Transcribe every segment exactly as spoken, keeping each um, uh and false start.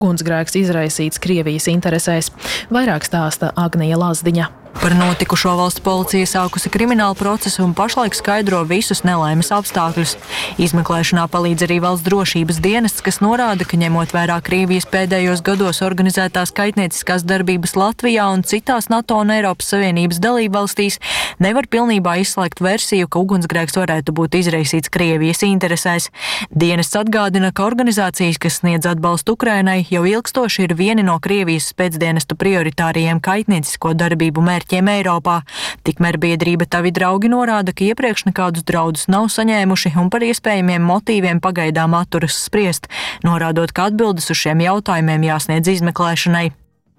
Ugunsgrēks izraisīts Krievijas interesēs. Vairāk stāsta Agnija Lazdiņa. Par notikušo valsts policija sākusi kriminālu procesu un pašlaik skaidro visus nelaimes apstākļus. Izmeklēšanā palīdz arī valsts drošības dienests, kas norāda, ka ņemot vērā Krievijas pēdējos gados organizētās kaitnieciskās darbības Latvijā un citās NATO un Eiropas Savienības dalībvalstīs, nevar pilnībā izslēgt versiju, ka ugunsgrēks varētu būt izraisīts Krievijas interesēs. Dienests atgādina, ka organizācijas, kas sniedz atbalstu Ukrainai, jau ilgstoši ir vieni no Krievijas spēcdienestu prioritārajiem kaitniecisko darbību mērķiem Eiropā. Tikmēr biedrība Tavi draugi norāda, ka iepriekš nekādus draudus nav saņēmuši un par iespējamiem motīviem pagaidām atturas spriest, norādot, ka atbildes uz šiem jautājumiem jāsniedz izmeklēšanai.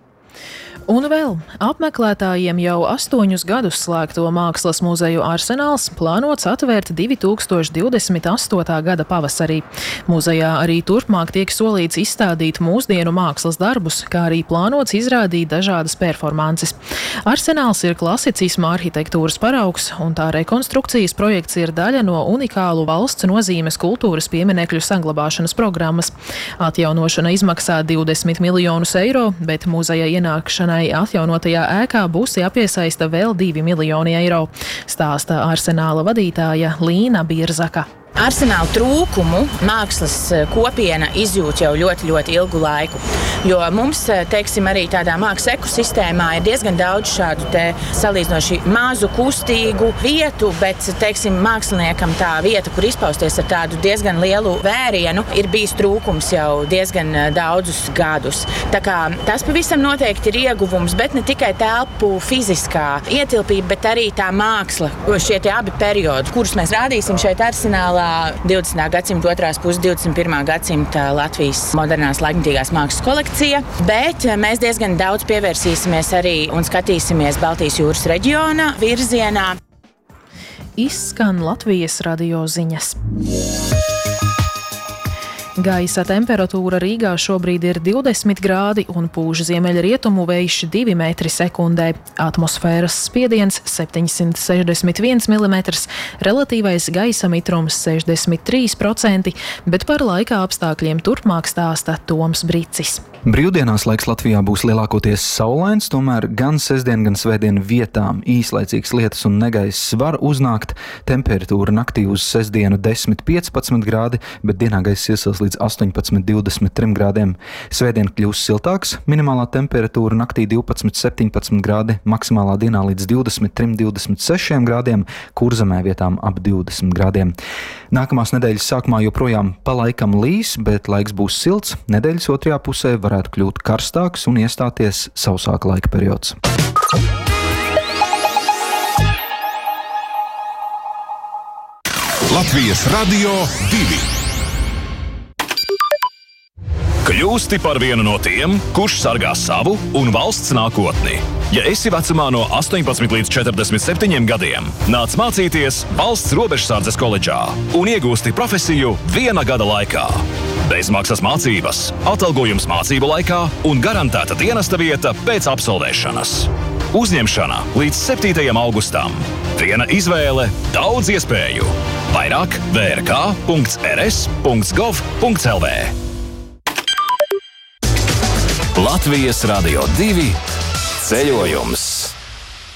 Un vēl apmeklētājiem jau astoņus gadus slēgto mākslas muzeju Arsenāls plānots atvērt divi tūkstoši divdesmit astotā gada pavasarī. Muzejā arī turpmāk tiek solīts izstādīt mūsdienu mākslas darbus, kā arī plānots izrādīt dažādas performances. Arsenāls ir klasicisma arhitektūras paraugs, un tā rekonstrukcijas projekts ir daļa no unikālu valsts nozīmes kultūras pieminekļu saglabāšanas programmas. Atjaunošana izmaksā divdesmit miljonus eiro, bet muzeja ienākšana atjaunotajā ēkā būs jāpiesaista vēl divi miljoni eiro, stāsta Arsenāla vadītāja Līna Birzaka. Arsenāla trūkumu mākslas kopiena izjūt jau ļoti, ļoti ilgu laiku, jo mums, teiksim, arī tādā mākslas ekosistēmā ir diezgan daudz šādu te salīdzinoši mazu kustīgu vietu, bet, teiksim, māksliniekam tā vieta, kur izpausties ar tādu diezgan lielu vērienu, ir bijis trūkums jau diezgan daudzus gadus. Tā kā tas pavisam noteikti ir ieguvums, bet ne tikai telpu fiziskā ietilpība, bet arī tā māksla, šie tie abi periodi, kurus mēs rādīsim šeit Arsenālā, divdesmitā gadsimta otrās puses, divdesmit pirmā gadsimta Latvijas modernās laikmetīgās mākslas kolekcija, bet mēs diezgan daudz pievērsīsimies arī un skatīsimies Baltijas jūras reģiona virzienā. Izskan Latvijas radio ziņas. Gaisa temperatūra Rīgā šobrīd ir divdesmit grādi un pūš ziemeļrietumu vējš divi metri sekundē. Atmosfēras spiediens septiņsimt sešdesmit viens milimetrs, relatīvais gaisa mitrums sešdesmit trīs procenti, bet par laika apstākļiem turpmāk stāsta Toms Bricis. Brīvdienās laiks Latvijā būs lielākoties saulains, tomēr gan sestdien, gan svētdien vietām īslaicīgs lietus un negaiss var uznākt. Temperatūra naktī uz sestdienu desmit piecpadsmit grādi, bet dienā gaiss iesils līdz astoņpadsmit divdesmit trim grādiem. Svētdien kļūs siltāks, minimālā temperatūra naktī divpadsmit septiņpadsmit grādi, maksimālā dienā līdz divdesmit trim divdesmit sešiem grādiem, Kurzemē vietām ap divdesmit grādiem. Nākamās nedēļas sākumā joprojām pa laikam līs, bet laiks būs silts. Nedēļas otrajā pusē varētu kļūt karstāks un iestāties sausāka laika periods. Latvijas radio divi. Kļūsti par vienu no tiem, kurš sargā savu un valsts nākotni. Ja esi vecumā no astoņpadsmit līdz četrdesmit septiņiem gadiem, nāc mācīties Valsts robežsardzes koledžā un iegūsti profesiju viena gada laikā. Bezmaksas mācības, atalgojums mācību laikā un garantēta dienesta vieta pēc absolvēšanas. Uzņemšana līdz septītajam augustam. Viena izvēle, daudz iespēju. Vairāk v r k punkts r s punkts gov punkts l v. Latvijas radio divi ceļojums.